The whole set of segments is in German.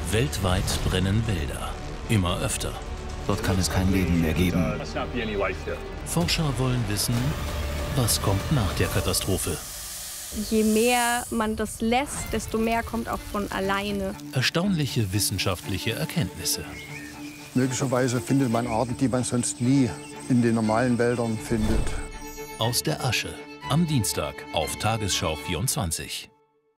Weltweit brennen Wälder. Immer öfter. Dort kann es kein Leben mehr geben. Forscher wollen wissen, was kommt nach der Katastrophe. Je mehr man das lässt, desto mehr kommt auch von alleine. Erstaunliche wissenschaftliche Erkenntnisse. Möglicherweise findet man Arten, die man sonst nie in den normalen Wäldern findet. Aus der Asche. Am Dienstag auf Tagesschau 24.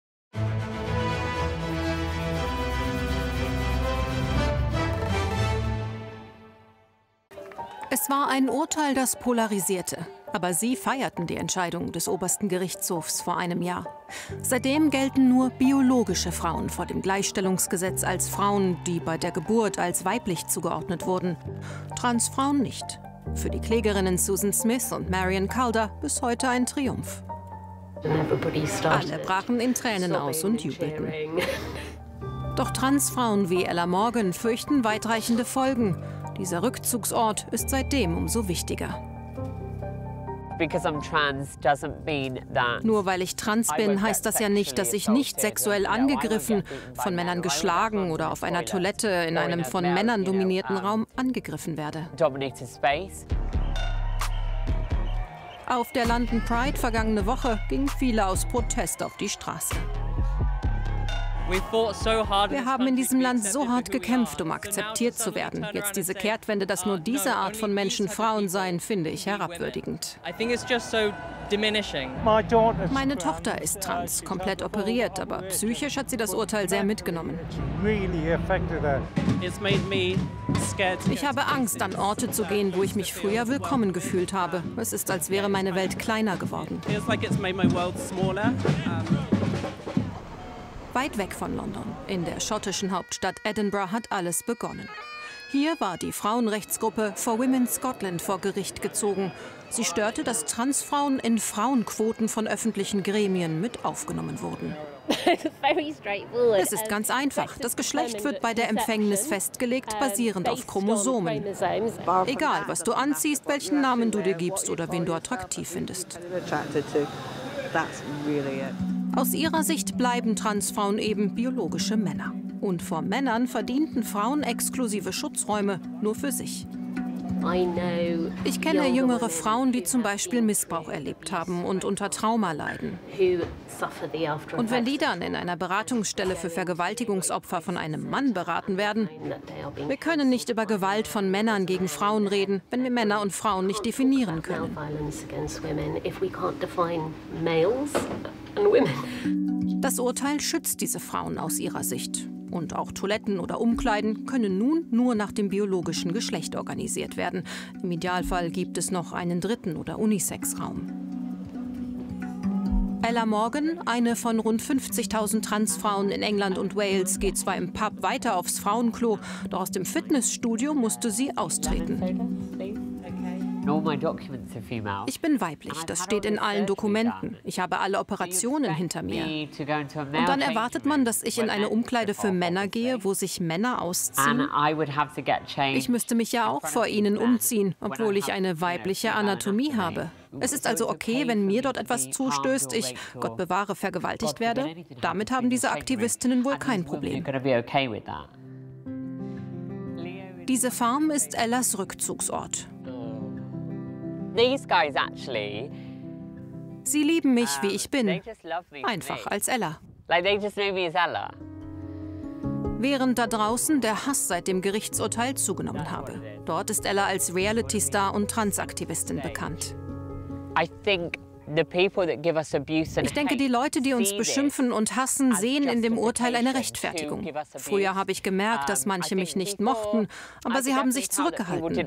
Es war ein Urteil, das polarisierte. Aber sie feierten die Entscheidung des obersten Gerichtshofs vor einem Jahr. Seitdem gelten nur biologische Frauen vor dem Gleichstellungsgesetz als Frauen, die bei der Geburt als weiblich zugeordnet wurden. Transfrauen nicht. Für die Klägerinnen Susan Smith und Marion Calder bis heute ein Triumph. Alle brachen in Tränen aus und jubelten. Doch Transfrauen wie Ella Morgan fürchten weitreichende Folgen. Dieser Rückzugsort ist seitdem umso wichtiger. Nur weil ich trans bin, heißt das ja nicht, dass ich nicht sexuell angegriffen, von Männern geschlagen oder auf einer Toilette in einem von Männern dominierten Raum angegriffen werde. Auf der London Pride vergangene Woche gingen viele aus Protest auf die Straße. Wir haben in diesem Land so hart gekämpft, um akzeptiert zu werden. Jetzt diese Kehrtwende, dass nur diese Art von Menschen Frauen seien, finde ich herabwürdigend. Meine Tochter ist trans, komplett operiert, aber psychisch hat sie das Urteil sehr mitgenommen. Ich habe Angst, an Orte zu gehen, wo ich mich früher willkommen gefühlt habe. Es ist, als wäre meine Welt kleiner geworden. Weit weg von London, in der schottischen Hauptstadt Edinburgh, hat alles begonnen. Hier war die Frauenrechtsgruppe For Women Scotland vor Gericht gezogen. Sie störte, dass Transfrauen in Frauenquoten von öffentlichen Gremien mit aufgenommen wurden. Es ist ganz einfach. Das Geschlecht wird bei der Empfängnis festgelegt, basierend auf Chromosomen. Egal, was du anziehst, welchen Namen du dir gibst oder wen du attraktiv findest. Aus ihrer Sicht bleiben Transfrauen eben biologische Männer. Und vor Männern verdienten Frauen exklusive Schutzräume nur für sich. Ich kenne jüngere Frauen, die zum Beispiel Missbrauch erlebt haben und unter Trauma leiden. Und wenn die dann in einer Beratungsstelle für Vergewaltigungsopfer von einem Mann beraten werden, wir können nicht über Gewalt von Männern gegen Frauen reden, wenn wir Männer und Frauen nicht definieren können. Das Urteil schützt diese Frauen aus ihrer Sicht. Und auch Toiletten oder Umkleiden können nun nur nach dem biologischen Geschlecht organisiert werden. Im Idealfall gibt es noch einen dritten oder Unisex-Raum. Ella Morgan, eine von rund 50.000 Transfrauen in England und Wales, geht zwar im Pub weiter aufs Frauenklo, doch aus dem Fitnessstudio musste sie austreten. Ich bin weiblich, das steht in allen Dokumenten. Ich habe alle Operationen hinter mir. Und dann erwartet man, dass ich in eine Umkleide für Männer gehe, wo sich Männer ausziehen. Ich müsste mich ja auch vor ihnen umziehen, obwohl ich eine weibliche Anatomie habe. Es ist also okay, wenn mir dort etwas zustößt, ich, Gott bewahre, vergewaltigt werde. Damit haben diese Aktivistinnen wohl kein Problem. Diese Farm ist Ellas Rückzugsort. Sie lieben mich, wie ich bin. Einfach als Ella. Während da draußen der Hass seit dem Gerichtsurteil zugenommen habe. Dort ist Ella als Reality-Star und Transaktivistin bekannt. Ich denke, die Leute, die uns beschimpfen und hassen, sehen in dem Urteil eine Rechtfertigung. Früher habe ich gemerkt, dass manche mich nicht mochten, aber sie haben sich zurückgehalten.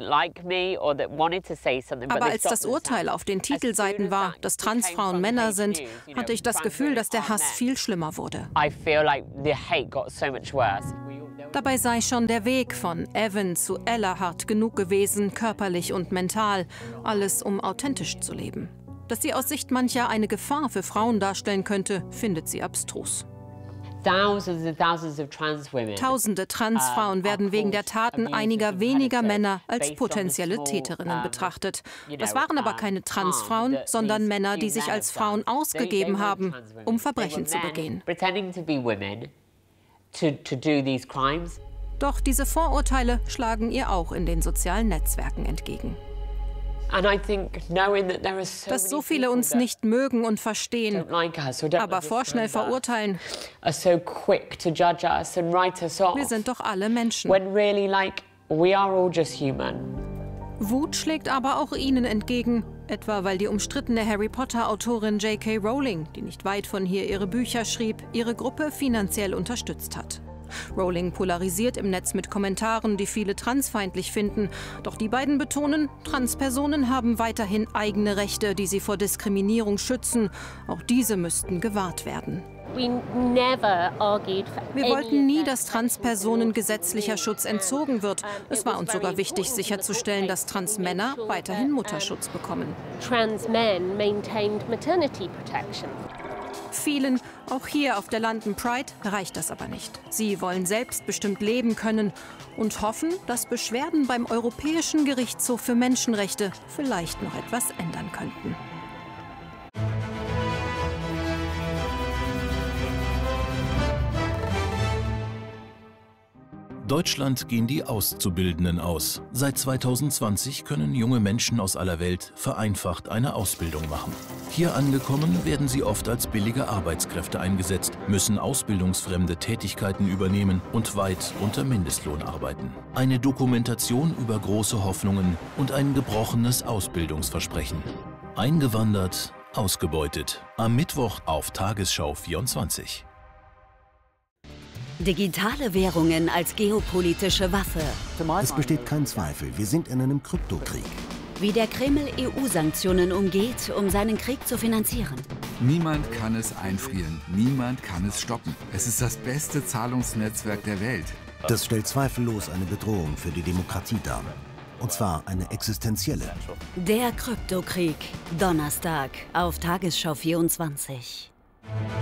Aber als das Urteil auf den Titelseiten war, dass Transfrauen Männer sind, hatte ich das Gefühl, dass der Hass viel schlimmer wurde. Dabei sei schon der Weg von Evan zu Ella hart genug gewesen, körperlich und mental, alles um authentisch zu leben. Dass sie aus Sicht mancher eine Gefahr für Frauen darstellen könnte, findet sie abstrus. Tausende Transfrauen werden wegen der Taten einiger weniger Männer als potenzielle Täterinnen betrachtet. Das waren aber keine Transfrauen, sondern Männer, die sich als Frauen ausgegeben haben, um Verbrechen zu begehen. to do these crimes. Doch diese Vorurteile schlagen ihr auch in den sozialen Netzwerken entgegen. Dass so viele uns nicht mögen und verstehen, aber vorschnell verurteilen. Wir sind doch alle Menschen. Wut schlägt aber auch ihnen entgegen, etwa weil die umstrittene Harry-Potter-Autorin J.K. Rowling, die nicht weit von hier ihre Bücher schrieb, ihre Gruppe finanziell unterstützt hat. Rowling polarisiert im Netz mit Kommentaren, die viele transfeindlich finden. Doch die beiden betonen, Transpersonen haben weiterhin eigene Rechte, die sie vor Diskriminierung schützen. Auch diese müssten gewahrt werden. Wir wollten nie, dass Transpersonen gesetzlicher Schutz entzogen wird. Es war uns sogar wichtig, sicherzustellen, dass Transmänner weiterhin Mutterschutz bekommen. Vielen, auch hier auf der London Pride, reicht das aber nicht. Sie wollen selbstbestimmt leben können und hoffen, dass Beschwerden beim Europäischen Gerichtshof für Menschenrechte vielleicht noch etwas ändern könnten. Deutschland gehen die Auszubildenden aus. Seit 2020 können junge Menschen aus aller Welt vereinfacht eine Ausbildung machen. Hier angekommen werden sie oft als billige Arbeitskräfte eingesetzt, müssen ausbildungsfremde Tätigkeiten übernehmen und weit unter Mindestlohn arbeiten. Eine Dokumentation über große Hoffnungen und ein gebrochenes Ausbildungsversprechen. Eingewandert, ausgebeutet. Am Mittwoch auf Tagesschau 24. Digitale Währungen als geopolitische Waffe. Es besteht kein Zweifel, wir sind in einem Kryptokrieg. Wie der Kreml EU-Sanktionen umgeht, um seinen Krieg zu finanzieren. Niemand kann es einfrieren, niemand kann es stoppen. Es ist das beste Zahlungsnetzwerk der Welt. Das stellt zweifellos eine Bedrohung für die Demokratie dar. Und zwar eine existenzielle. Der Kryptokrieg. Donnerstag auf Tagesschau 24.